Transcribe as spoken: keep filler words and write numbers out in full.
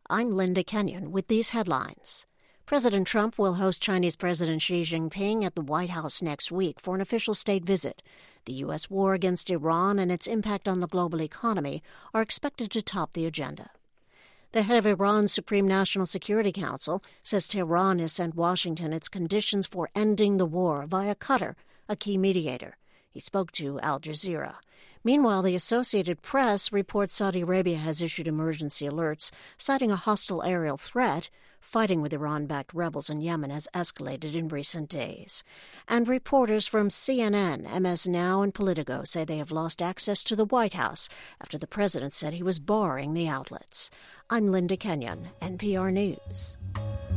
I'm Linda Kenyon with these headlines. President Trump will host Chinese President Xi Jinping at the White House next week for an official state visit. The U S war against Iran and its impact on the global economy are expected to top the agenda. The head of Iran's Supreme National Security Council says Tehran has sent Washington its conditions for ending the war via Qatar, a key mediator. He spoke to Al Jazeera. Meanwhile, the Associated Press reports Saudi Arabia has issued emergency alerts, citing a hostile aerial threat. Fighting with Iran-backed rebels in Yemen has escalated in recent days. And reporters from C N N, M S Now, and Politico say they have lost access to the White House after the president said he was barring the outlets. I'm Linda Kenyon, N P R News.